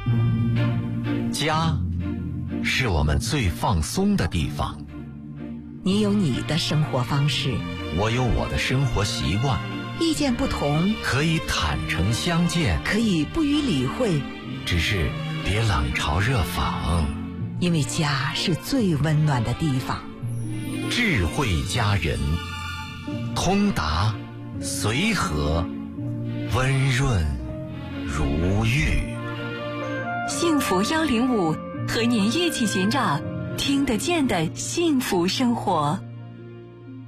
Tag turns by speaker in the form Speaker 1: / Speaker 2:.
Speaker 1: 家是我们最放松的地方。
Speaker 2: 你有你的生活方式，
Speaker 1: 我有我的生活习惯。
Speaker 2: 意见不同，
Speaker 1: 可以坦诚相见，
Speaker 2: 可以不予理会，
Speaker 1: 只是别冷嘲热讽。
Speaker 2: 因为家是最温暖的地方。
Speaker 1: 智慧佳人，通达随和，温润如玉。
Speaker 3: 幸福105和您一起寻找听得见的幸福生活。